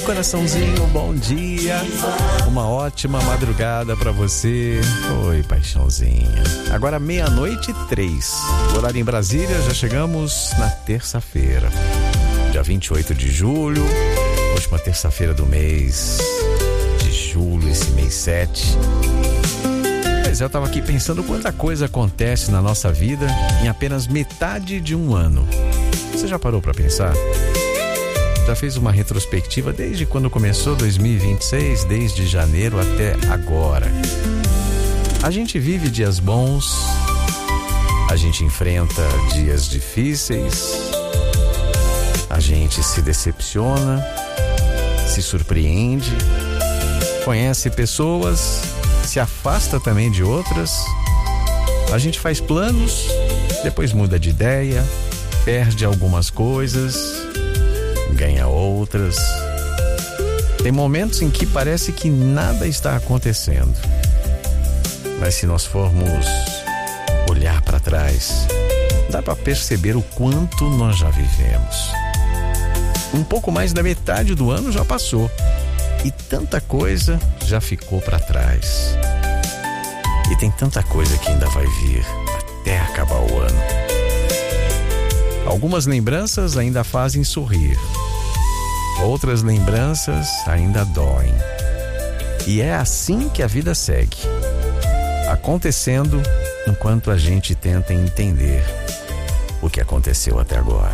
coraçãozinho, bom dia. Uma ótima madrugada pra você. Oi, paixãozinha. Agora 00:03. Horário em Brasília, já chegamos na terça-feira. Dia 28 de julho, última terça-feira do mês de julho, esse mês 7. Pois é, eu tava aqui pensando quanta coisa acontece na nossa vida em apenas metade de um ano. Você já parou pra pensar? Já fez uma retrospectiva desde quando começou 2026, desde janeiro até agora? A gente vive dias bons, a gente enfrenta dias difíceis, a gente se decepciona, se surpreende, conhece pessoas, se afasta também de outras. A gente faz planos, depois muda de ideia, perde algumas coisas, ganha outras. Tem momentos em que parece que nada está acontecendo. Mas se nós formos olhar para trás, dá para perceber o quanto nós já vivemos. Um pouco mais da metade do ano já passou e tanta coisa já ficou para trás. E tem tanta coisa que ainda vai vir até acabar o ano. Algumas lembranças ainda fazem sorrir. Outras lembranças ainda doem. E é assim que a vida segue, acontecendo enquanto a gente tenta entender o que aconteceu até agora.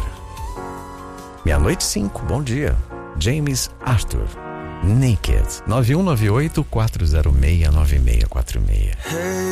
00:05, bom dia. James Arthur, Naked. 9198-406-9646.